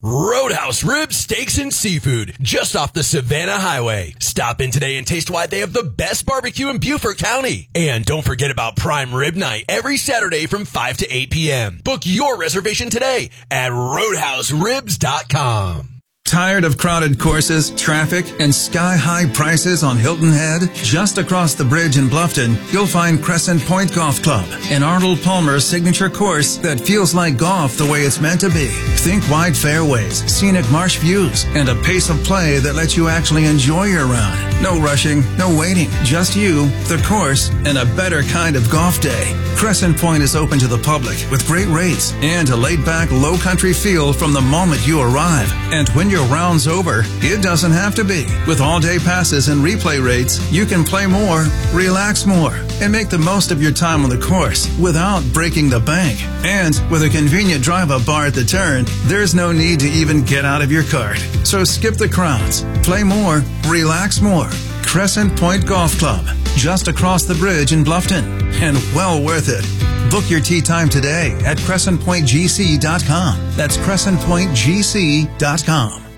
Roadhouse Ribs, Steaks, and Seafood, just off the Savannah Highway. Stop in today and taste why they have the best barbecue in Beaufort County. And don't forget about Prime Rib Night every Saturday from 5 to 8 p.m. Book your reservation today at roadhouseribs.com. Tired of crowded courses, traffic, and sky-high prices on Hilton Head? Just across the bridge in Bluffton, you'll find Crescent Point Golf Club, an Arnold Palmer signature course that feels like golf the way it's meant to be. Think wide fairways, scenic marsh views, and a pace of play that lets you actually enjoy your round. No rushing, no waiting, just you, the course, and a better kind of golf day. Crescent Point is open to the public with great rates and a laid-back, low-country feel from the moment you arrive. And when your round's over, it doesn't have to be. With all-day passes and replay rates, you can play more, relax more, and make the most of your time on the course without breaking the bank. And with a convenient drive-up bar at the turn, there's no need to even get out of your cart. So skip the crowds, play more, relax more. Crescent Point Golf Club, just across the bridge in Bluffton, and well worth it. Book your tee time today at crescentpointgc.com. That's crescentpointgc.com.